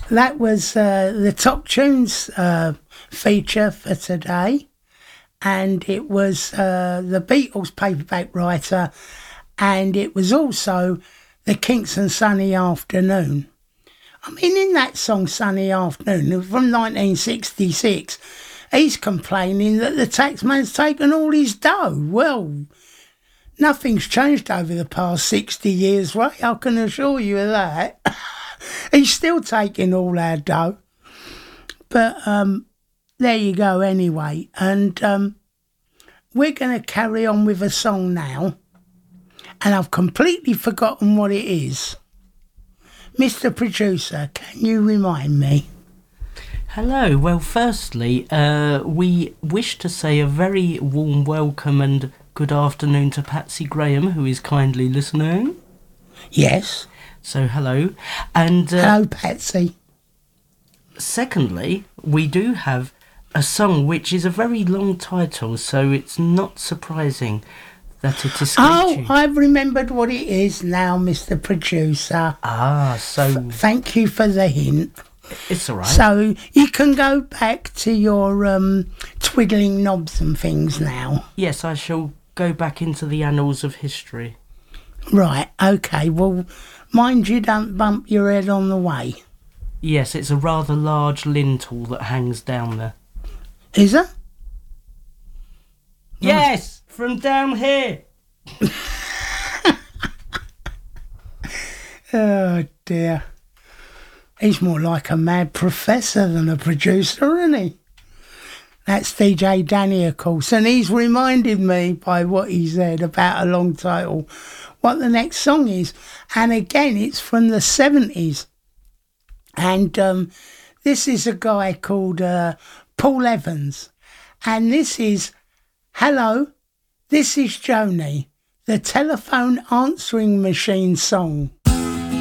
That was the Top Tunes feature for today, and it was the Beatles Paperback Writer, and it was also the Kinks and Sunny Afternoon. I mean, in that song Sunny Afternoon from 1966, he's complaining that the taxman's taken all his dough. Well, nothing's changed over the past 60 years, Ray, I can assure you of that. He's still taking all our dough. But there you go anyway. And we're going to carry on with a song now. And I've completely forgotten what it is. Mr. Producer, can you remind me? Hello. Well, firstly, we wish to say a very warm welcome and good afternoon to Patsy Graham, who is kindly listening. Yes. So, hello. And hello, Patsy. Secondly, we do have a song which is a very long title, so it's not surprising that it escaped you. I've remembered what it is now, Mr. Producer. So... thank you for the hint. It's all right. So you can go back to your twiddling knobs and things now. Yes, I shall go back into the annals of history. Right, OK. Well, mind you don't bump your head on the way. Yes, it's a rather large lintel that hangs down there. Is it? Yes, from down here. Oh, dear. He's more like a mad professor than a producer, isn't he? That's DJ Danny, of course, and he's reminded me by what he said about a long title what the next song is. And again, it's from the 70s. And this is a guy called Paul Evans. And this is, hello, this is Joni, the telephone answering machine song.